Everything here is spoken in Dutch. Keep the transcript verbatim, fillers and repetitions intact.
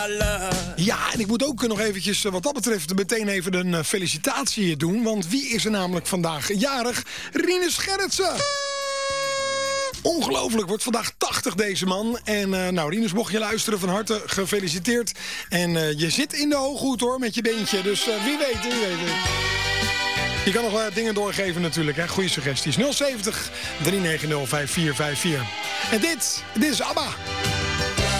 Ja, en ik moet ook nog eventjes wat dat betreft meteen even een felicitatie doen. Want wie is er namelijk vandaag jarig? Rinus Gerritsen. Ongelooflijk, wordt vandaag tachtig deze man. En uh, nou, Rinus, mocht je luisteren, van harte gefeliciteerd. En uh, je zit in de hooghoed hoor, met je beentje. Dus uh, wie weet, wie weet. Je kan nog uh, dingen doorgeven natuurlijk, hè. Goeie suggesties. nul zeventig, drie negen nul, vijf vier vijf vier. En dit, dit is ABBA.